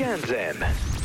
ويكاند زين.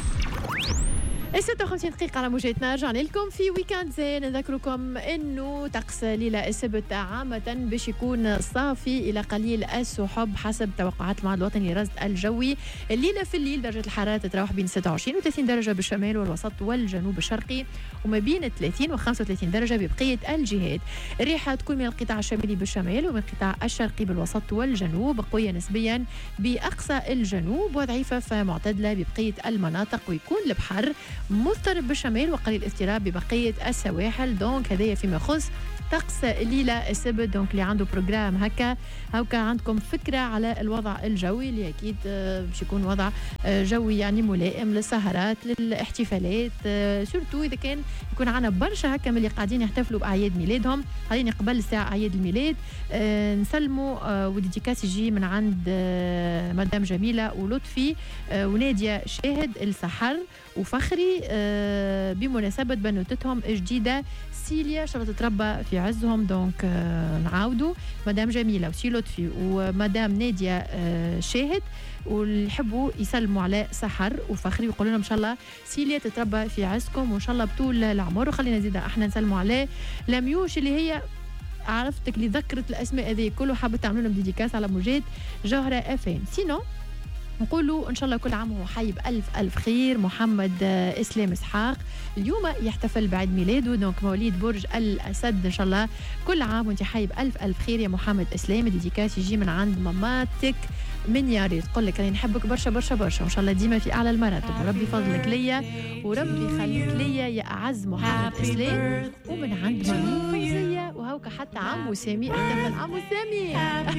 56 دقيقة على موجتنا، رجعنا لكم في ويكاند زين. نذكركم انه طقس ليلة السبت عامة باش يكون صافي الى قليل السحب حسب توقعات المعهد الوطني للرصد الجوي. الليلة في الليل درجة الحرارة تتراوح بين 26 و 30 درجة بالشمال والوسط والجنوب الشرقي، وما بين 30 و 35 درجة ببقية الجهات. الريحة تكون من القطاع الشمالي بالشمال ومن القطاع الشرقي بالوسط والجنوب، قوية نسبيا بأقصى الجنوب وضعيفة فمعتدلة ببقية المناطق، ويكون البحر مضطرب بالشمال وقليل اضطراب ببقية السواحل. دونك هذايا فيما يخص طقس الليلة السبت. دونك اللي عنده بروجرام هكا عندكم فكرة على الوضع الجوي اللي أكيد باش يكون وضع جوي يعني ملائم للسهرات للاحتفالات، سورتو إذا كان يكون عنا برشا هكا من اللي قاعدين يحتفلوا بأعياد ميلادهم. خليني قبل ساعة أعياد الميلاد نسلموا وديديكاس يجي من عند مدام جميلة ولطفي ونادية شاهد السحر وفخري بمناسبة بنوتتهم الجديدة سيليا، شرط تتربى في عزهم. دونك نعاودوا مدام جميلة وسي لطفي ومدام نادية شاهد، واللي يحبوا يسلموا على سحر وفخري ويقولوا لهم ان شاء الله سيليا تتربى في عزكم وان شاء الله بطول العمر. وخلينا نزيد احنا نسلموا على لميوش اللي هي عرفتك اللي ذكرت الاسماء هذه كله، حابه تعملوا لهم ديديكاس على موجات جوهرة FM. سينو نقولوا ان شاء الله كل عام وهو حي بألف خير. محمد اسلام اسحاق اليوم يحتفل بعيد ميلاده، دونك مواليد برج الاسد، ان شاء الله كل عام وانت حي بألف خير يا محمد اسلام. ديديكاس يجي من عند ماماتك من ياري، تقول لك انا نحبك برشا برشا برشا وان شاء الله ديما في اعلى المراتب، وربي فضلك ليا وربي يخليك ليا يا اعز محمد اسلام. ومن عند مامي فوزيه وهوكا حتى عمو سامي احتفل، عمو سامي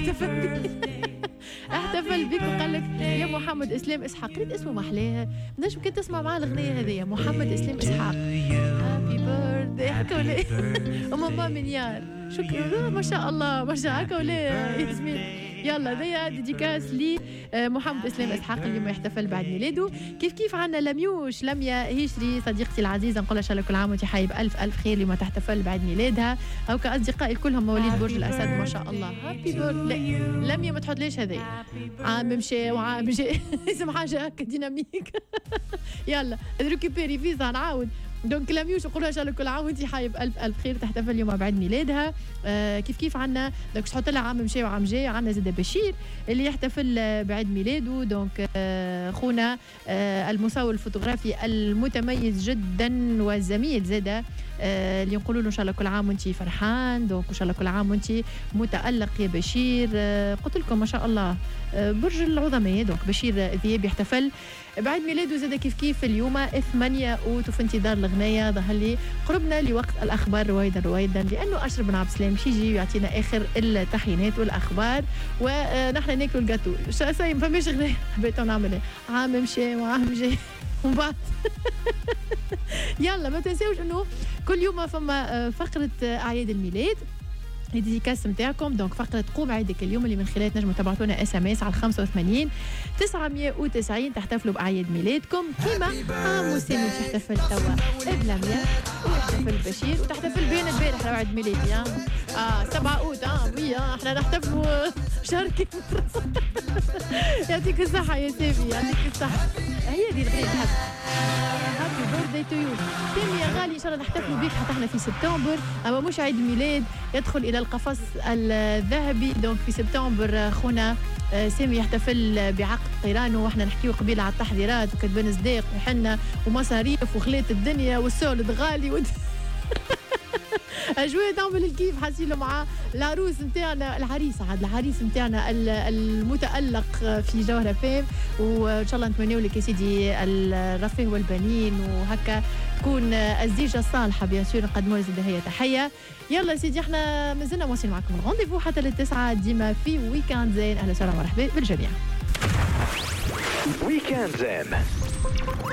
احتفل بك وقال لك يا محمد اسلام اسحاق. قريت اسمه محلاه، بدناش ممكن تسمع معاه الاغنيه هذه محمد اسلام اسحاق. هابي بيرثدي حكا ولا ماما من يار. شكرا ما شاء الله ما شاء هكا ولا ياسمين. يلا ذي ديديكاس لي محمد اسلام اسحاق اللي ما يحتفل بعد ميلاده. كيف عنا لميوش لميا هيشري صديقتي العزيزه، نقول لها ان شاء الله كل عام وانت حي بألف خير اللي ما تحتفل بعد ميلادها. او كاصدقائي كلهم مواليد برج الاسد ما شاء الله. هابي بيرثدي. لميا ما تحطليش هذه عام مشى وعام جاي اسم حاجه هكا ديناميك. يلا ريكوبيري فيزا نعاود. دونك لميوش نقولها ان شاء الله كل عام وانت حي بألف خير تحتفل اليوم بعد ميلادها. كيف عنا دونك تحط لها عام مشى وعام جاي. عنا زاد بشير اللي يحتفل بعيد ميلاده، دونك خونا المصور الفوتوغرافي المتميز جدا والزميل زاده اللي نقولوا له ان شاء الله كل عام وانت فرحان. دونك ان شاء الله كل عام وانت متألق يا بشير. قلت لكم ما شاء الله برج العظماء. دونك بشير ذياب يحتفل بعيد ميلاده زاد كيف اليوم 8 وفي انتظار الغنايه. ظهر لي قربنا لوقت الاخبار رويدا لانه اشرف بن عبد السلام شي يجي يعطينا اخر التحيينات والاخبار ونحن ناكلوا الجاتو. ما فماش غنايه حبيت نعمل عام مشى وعام جاي ومن بعد يلا ما تنساوش انه كل يوم فما فقره اعياد الميلاد الديديكاس نتاعكم. دونك فقره قوم عيدك اليوم اللي من خلال تنجموا تبعتونا SMS على 85 990 تحتفلوا باعياد ميلادكم. كيما عمو سامي باش يحتفل توا بلميا ويحتفل بشير وتحتفل بينا البارح راه عيد ميلادي 7 اوت وي احنا نحتفلوا شهر كامل. يعطيك الصحه يا سامي يعطيك الصحه. هي دي الغنية هابي بيرثدي تو يو سامي يا غالي. ان شاء الله نحتفلوا بك حتى احنا في سبتمبر، اما مش عيد الميلاد يدخل الى القفص الذهبي. دونك في سبتمبر خونا سامي يحتفل بعقد قرانه، واحنا نحكيو قبيله على التحضيرات وكتبان صداق وحنا ومصاريف وخلات الدنيا والسولد غالي أجواء تعمل الكيف حاسينه مع العروس نتاعنا العريس نتاعنا المتألق في جوهرة فام. وإن شاء الله نتمنيو لك يا سيدي الرفاه والبنين وهكا تكون الزيجة الصالحة. بيان سور نقدموا لك هي تحية. يلا سيدي احنا مازلنا مواصلين معكم الرونديفو حتى للتسعة ديما في ويكاند زين. أهلا وسهلا ومرحبا بالجميع. ويكاند زين.